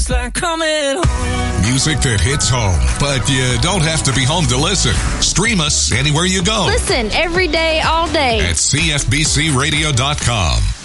It's like coming home. Music that hits home, but you don't have to be home to listen. Stream us anywhere you go. Listen every day, all day at CFBCRadio.com.